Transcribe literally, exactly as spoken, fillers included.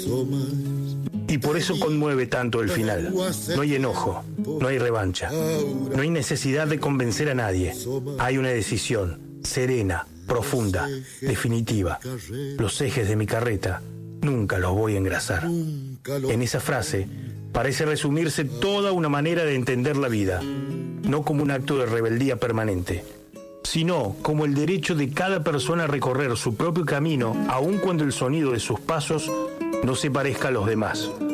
Y por eso conmueve tanto el final. No hay enojo, no hay revancha, no hay necesidad de convencer a nadie. Hay una decisión, serena, profunda, definitiva. Los ejes de mi carreta nunca los voy a engrasar. En esa frase parece resumirse toda una manera de entender la vida, no como un acto de rebeldía permanente, sino como el derecho de cada persona a recorrer su propio camino, aun cuando el sonido de sus pasos no se parezca a los demás.